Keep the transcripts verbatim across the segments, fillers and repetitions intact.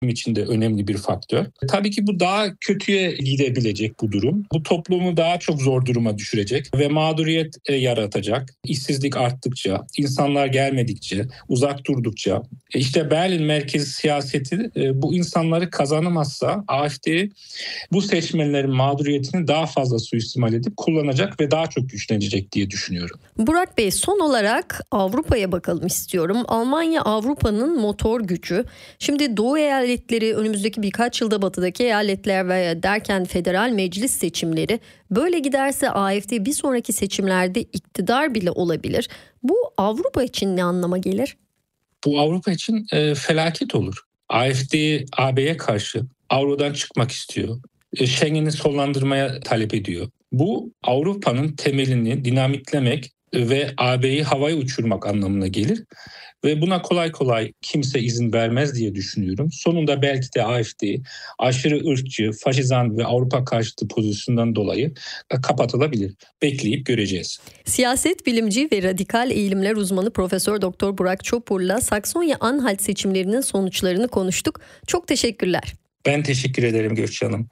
için de önemli bir faktör. Tabii ki bu daha kötüye gidebilecek bu durum. Bu toplumu daha çok zor duruma düşürecek ve mağduriyet yaratacak. İşsizlik arttıkça, insanlar gelmedikçe, uzak durdukça, işte Berlin merkezi siyaseti bu insanları kazanamazsa A F D bu seçmenlerin mağduriyetini daha fazla suistimal edip kullanacak ve daha çok güçlenecek diye düşünüyorum. Burak Bey, son olarak Avrupa'ya bakalım istiyorum. Almanya Avrupa'nın motor gücü. Şimdi Doğu eyaletleri, önümüzdeki birkaç yılda batıdaki eyaletler ve derken federal meclis seçimleri, böyle giderse A F D bir sonraki seçimlerde iktidar bile olabilir. Bu Avrupa için ne anlama gelir? Bu Avrupa için e, felaket olur. A F D A B'ye karşı Avro'dan çıkmak istiyor. E, Schengen'i sonlandırmaya talep ediyor. Bu Avrupa'nın temelini dinamitlemek ve A B'yi havaya uçurmak anlamına gelir. Ve buna kolay kolay kimse izin vermez diye düşünüyorum. Sonunda belki de A F D aşırı ırkçı, faşizan ve Avrupa karşıtı pozisyondan dolayı kapatılabilir. Bekleyip göreceğiz. Siyaset bilimci ve radikal eğilimler uzmanı Profesör Doktor Burak Çopur'la Saksonya-Anhalt seçimlerinin sonuçlarını konuştuk. Çok teşekkürler. Ben teşekkür ederim Gökçe Hanım.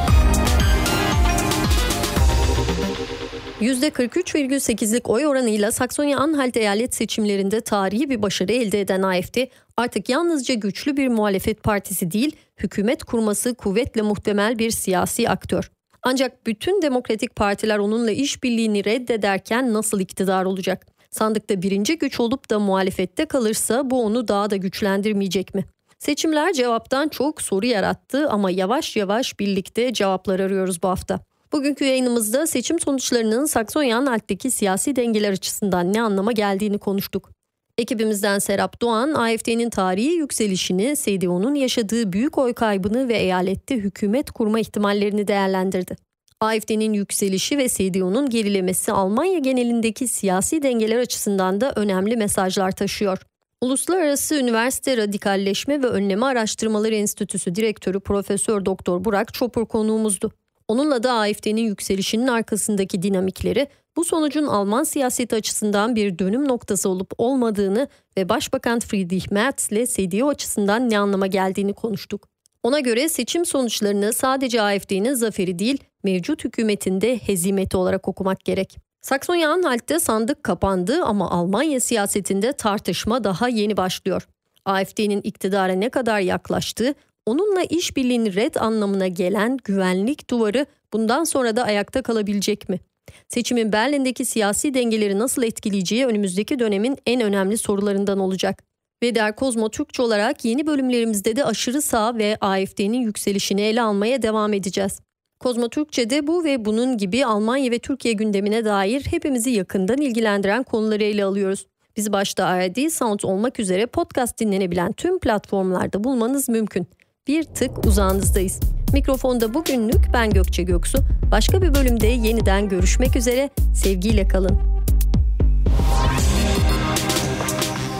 yüzde kırk üç virgül sekizlik oy oranıyla Saksonya-Anhalt eyalet seçimlerinde tarihi bir başarı elde eden A F D artık yalnızca güçlü bir muhalefet partisi değil, hükümet kurması kuvvetle muhtemel bir siyasi aktör. Ancak bütün demokratik partiler onunla işbirliğini reddederken nasıl iktidar olacak? Sandıkta birinci güç olup da muhalefette kalırsa bu onu daha da güçlendirmeyecek mi? Seçimler cevaptan çok soru yarattı ama yavaş yavaş birlikte cevaplar arıyoruz bu hafta. Bugünkü yayınımızda seçim sonuçlarının Saksonya-Anhalt'taki siyasi dengeler açısından ne anlama geldiğini konuştuk. Ekibimizden Serap Doğan, A F D'nin tarihi yükselişini, C D U'nun yaşadığı büyük oy kaybını ve eyalette hükümet kurma ihtimallerini değerlendirdi. A F D'nin yükselişi ve C D U'nun gerilemesi Almanya genelindeki siyasi dengeler açısından da önemli mesajlar taşıyor. Uluslararası Üniversite Radikalleşme ve Önleme Araştırmaları Enstitüsü Direktörü Profesör Doktor Burak Çopur konuğumuzdu. Onunla da A F D'nin yükselişinin arkasındaki dinamikleri, bu sonucun Alman siyaseti açısından bir dönüm noktası olup olmadığını ve Başbakan Friedrich Merz ile C D U açısından ne anlama geldiğini konuştuk. Ona göre seçim sonuçlarını sadece A F D'nin zaferi değil, mevcut hükümetinde hezimeti olarak okumak gerek. Saksonya-Anhalt'te sandık kapandı ama Almanya siyasetinde tartışma daha yeni başlıyor. A F D'nin iktidara ne kadar yaklaştığı, onunla işbirliğini red anlamına gelen güvenlik duvarı bundan sonra da ayakta kalabilecek mi? Seçimin Berlin'deki siyasi dengeleri nasıl etkileyeceği önümüzdeki dönemin en önemli sorularından olacak. Ve Der Kozmo Türkçe olarak yeni bölümlerimizde de aşırı sağ ve A F D'nin yükselişini ele almaya devam edeceğiz. Kozmo Türkçe'de bu ve bunun gibi Almanya ve Türkiye gündemine dair hepimizi yakından ilgilendiren konuları ele alıyoruz. Bizi başta R D Sound olmak üzere podcast dinlenebilen tüm platformlarda bulmanız mümkün. Bir tık uzağınızdayız. Mikrofonda bugünlük ben Gökçe Göksu. Başka bir bölümde yeniden görüşmek üzere. Sevgiyle kalın.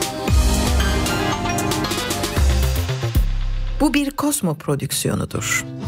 Bu bir Kozmo prodüksiyonudur.